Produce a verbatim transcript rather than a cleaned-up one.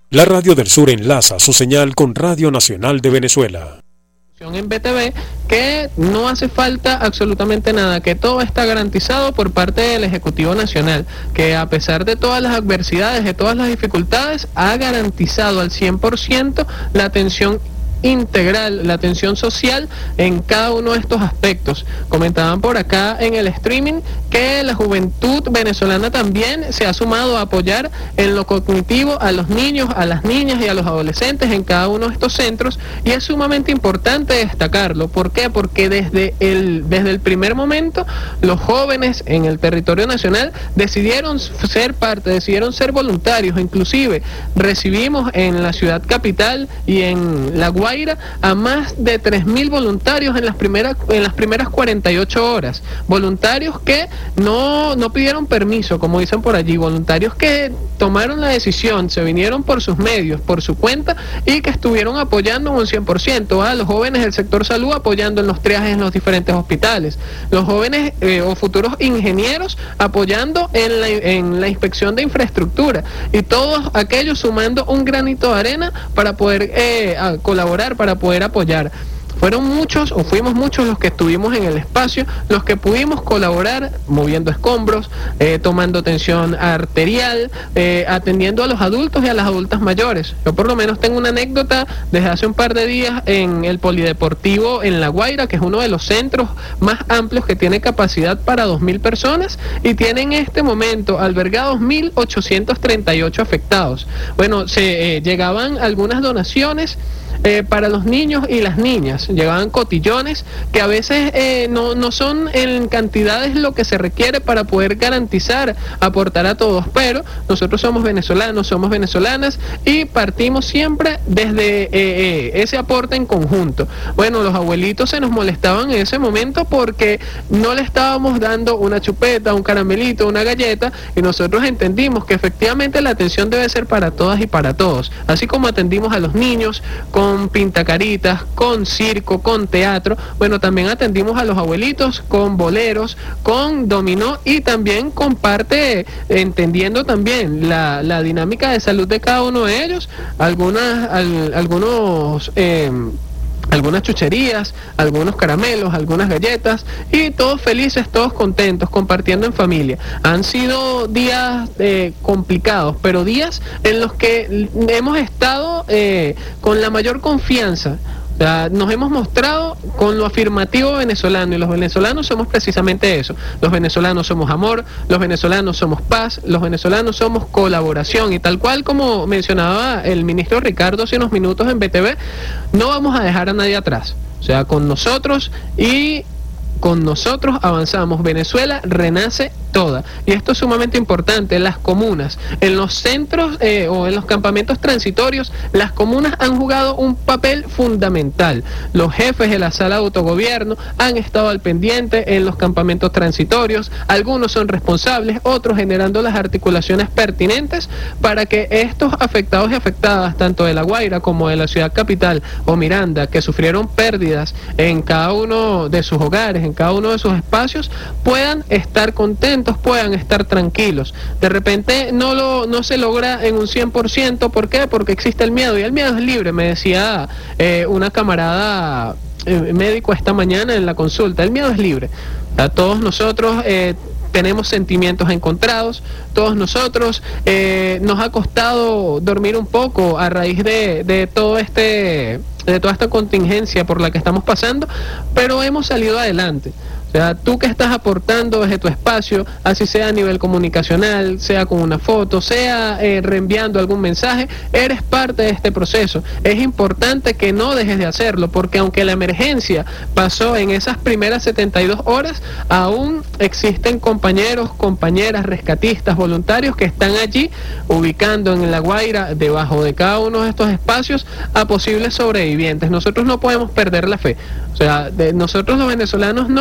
La Radio del Sur enlaza su señal con Radio Nacional de Venezuela. En B T V, que no hace falta absolutamente nada, que todo está garantizado por parte del Ejecutivo Nacional, que a pesar de todas las adversidades, de todas las dificultades, ha garantizado al cien por ciento la atención integral, la atención social en cada uno de estos aspectos. Comentaban por acá en el streaming que la juventud venezolana también se ha sumado a apoyar en lo cognitivo a los niños, a las niñas y a los adolescentes en cada uno de estos centros, y es sumamente importante destacarlo. ¿Por qué? Porque desde el, desde el primer momento los jóvenes en el territorio nacional decidieron ser parte, decidieron ser voluntarios. Inclusive recibimos en la ciudad capital y en La Guaira a más de tres mil voluntarios en las primeras en las primeras cuarenta y ocho horas, voluntarios que no, no pidieron permiso, como dicen por allí, voluntarios que tomaron la decisión, se vinieron por sus medios, por su cuenta, y que estuvieron apoyando un cien por ciento a los jóvenes del sector salud, apoyando en los triajes en los diferentes hospitales, los jóvenes eh, o futuros ingenieros apoyando en la, en la inspección de infraestructura, y todos aquellos sumando un granito de arena para poder eh, colaborar, para poder apoyar. Fueron muchos, o fuimos muchos los que estuvimos en el espacio, los que pudimos colaborar moviendo escombros, eh, tomando tensión arterial, eh, atendiendo a los adultos y a las adultas mayores. Yo por lo menos tengo una anécdota desde hace un par de días en el Polideportivo en La Guaira, que es uno de los centros más amplios que tiene capacidad para dos mil personas, y tiene en este momento albergados mil ochocientos treinta y ocho afectados. Bueno, se eh, llegaban algunas donaciones Eh, para los niños y las niñas, llegaban cotillones que a veces eh, no, no son en cantidades lo que se requiere para poder garantizar, aportar a todos, pero nosotros somos venezolanos, somos venezolanas, y partimos siempre desde eh, eh, ese aporte en conjunto. Bueno, los abuelitos se nos molestaban en ese momento porque no le estábamos dando una chupeta, un caramelito, una galleta, y nosotros entendimos que efectivamente la atención debe ser para todas y para todos, así como atendimos a los niños con con pintacaritas, con circo, con teatro. Bueno, también atendimos a los abuelitos con boleros, con dominó, y también con parte, entendiendo también la, la dinámica de salud de cada uno de ellos, algunas, al, algunos... Eh, algunas chucherías, algunos caramelos, algunas galletas, y todos felices, todos contentos, compartiendo en familia. Han sido días eh, complicados, pero días en los que hemos estado eh, con la mayor confianza. O sea, nos hemos mostrado con lo afirmativo venezolano, y los venezolanos somos precisamente eso. Los venezolanos somos amor, los venezolanos somos paz, los venezolanos somos colaboración, y tal cual como mencionaba el ministro Ricardo hace unos minutos en B T V, no vamos a dejar a nadie atrás. O sea, con nosotros y con nosotros avanzamos. Venezuela renace toda, y esto es sumamente importante. Las comunas, en los centros eh, o en los campamentos transitorios, las comunas han jugado un papel fundamental. Los jefes de la sala de autogobierno han estado al pendiente en los campamentos transitorios, algunos son responsables, otros generando las articulaciones pertinentes para que estos afectados y afectadas, tanto de La Guaira como de la ciudad capital o Miranda, que sufrieron pérdidas en cada uno de sus hogares, en cada uno de sus espacios, puedan estar contentos, puedan estar tranquilos. De repente no lo no se logra en un cien por ciento. ¿Por qué? Porque existe el miedo, y el miedo es libre. Me decía eh, una camarada eh, médico esta mañana en la consulta, el miedo es libre. A todos nosotros eh, tenemos sentimientos encontrados, todos nosotros eh, nos ha costado dormir un poco a raíz de, de todo este de toda esta contingencia por la que estamos pasando, pero hemos salido adelante. O sea, tú que estás aportando desde tu espacio, así sea a nivel comunicacional, sea con una foto, sea eh, reenviando algún mensaje, eres parte de este proceso. Es importante que no dejes de hacerlo, porque aunque la emergencia pasó en esas primeras setenta y dos horas, aún existen compañeros, compañeras, rescatistas, voluntarios que están allí ubicando en La Guaira, debajo de cada uno de estos espacios, a posibles sobrevivientes. Nosotros no podemos perder la fe. O sea, de nosotros los venezolanos no